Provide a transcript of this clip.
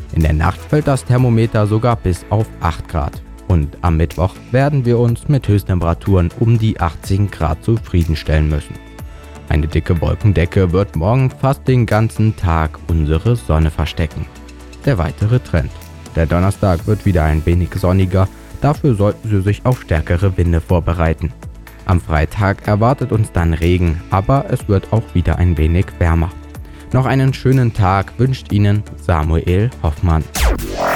In der Nacht fällt das Thermometer sogar bis auf 8 Grad. Und am Mittwoch werden wir uns mit Höchsttemperaturen um die 18 Grad zufriedenstellen müssen. Eine dicke Wolkendecke wird morgen fast den ganzen Tag unsere Sonne verstecken. Der weitere Trend. Der Donnerstag wird wieder ein wenig sonniger, dafür sollten Sie sich auf stärkere Winde vorbereiten. Am Freitag erwartet uns dann Regen, aber es wird auch wieder ein wenig wärmer. Noch einen schönen Tag wünscht Ihnen Samuel Hoffmann.